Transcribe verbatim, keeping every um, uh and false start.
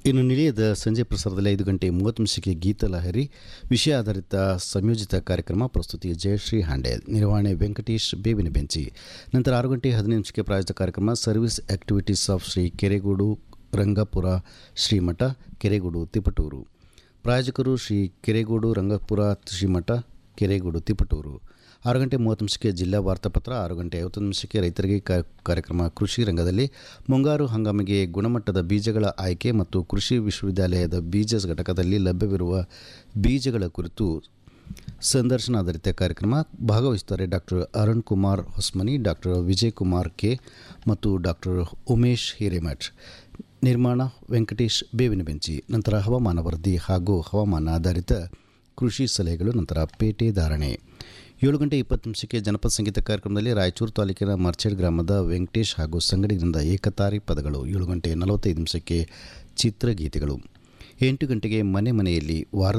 ಇನ್ನು ನಿಲಯದ ಸಂಜೆ ಪ್ರಸಾರದಲ್ಲಿ ಐದು ಗಂಟೆ ಮೂವತ್ತು ನಿಮಿಷಕ್ಕೆ ಗೀತಲಹರಿ ವಿಷಯ ಆಧಾರಿತ ಸಂಯೋಜಿತ ಕಾರ್ಯಕ್ರಮ. ಪ್ರಸ್ತುತಿ ಜಯಶ್ರೀ ಹಾಂಡೆ, ನಿರ್ವಹಣೆ ವೆಂಕಟೇಶ್ ಬೇವಿನ ಬೆಂಚಿ. ನಂತರ ಆರು ಗಂಟೆ ಹದಿನೈದು ನಿಮಿಷಕ್ಕೆ ಪ್ರಾಯೋಜಿತ ಕಾರ್ಯಕ್ರಮ service activities of Shri Keregodu Rangpur ಶ್ರೀಮಠ Keregodu Tiptur. ಪ್ರಾಯೋಜಕರು ಶ್ರೀ ಕೆರೆಗೋಡು ರಂಗಪುರ ಶ್ರೀಮಠ ಕೆರೆಗೋಡು ತಿಪಟೂರು. ಆರು ಗಂಟೆ ಮೂವತ್ತು ನಿಮಿಷಕ್ಕೆ ಜಿಲ್ಲಾ ವಾರ್ತಾಪತ್ರ. ಆರು ಗಂಟೆ ಐವತ್ತೊಂದು ನಿಮಿಷಕ್ಕೆ ರೈತರಿಗೆ ಕಾರ್ಯಕ್ರಮ ಕೃಷಿ ರಂಗದಲ್ಲಿ ಮುಂಗಾರು ಹಂಗಾಮಿಗೆ ಗುಣಮಟ್ಟದ ಬೀಜಗಳ ಆಯ್ಕೆ ಮತ್ತು ಕೃಷಿ ವಿಶ್ವವಿದ್ಯಾಲಯದ ಬೀಜ ಘಟಕದಲ್ಲಿ ಲಭ್ಯವಿರುವ ಬೀಜಗಳ ಕುರಿತು ಸಂದರ್ಶನ ಆಧಾರಿತ ಕಾರ್ಯಕ್ರಮ. ಭಾಗವಹಿಸುತ್ತಾರೆ doctor Arun Kumar Hosmani, doctor Vijay Kumar K ಮತ್ತು ಡಾಕ್ಟರ್ ಉಮೇಶ್ ಹಿರೇಮಠ್. ನಿರ್ಮಾಣ ವೆಂಕಟೇಶ್ ಬೇವಿನ ಬೆಂಚಿ. ನಂತರ ಹವಾಮಾನ ವರದಿ ಹಾಗೂ ಹವಾಮಾನ ಆಧಾರಿತ ಕೃಷಿ ಸಲಹೆಗಳು. ನಂತರ ಪೇಟೆ ಧಾರಣೆ. ಏಳು ಗಂಟೆ ಇಪ್ಪತ್ತು ನಿಮಿಷಕ್ಕೆ ಜನಪದ ಸಂಗೀತ ಕಾರ್ಯಕ್ರಮದಲ್ಲಿ ರಾಯಚೂರು ತಾಲೂಕಿನ ಮರ್ಚೇಡ್ ಗ್ರಾಮದ ವೆಂಕಟೇಶ್ ಹಾಗೂ ಸಂಗಡಿಗರಿಂದ ಏಕತಾರಿ ಪದಗಳು. ಏಳು ಗಂಟೆ ನಲವತ್ತೈದು ನಿಮಿಷಕ್ಕೆ ಚಿತ್ರಗೀತೆಗಳು. ಎಂಟು ಗಂಟೆಗೆ ಮನೆ ಮನೆಯಲ್ಲಿ ವಾರ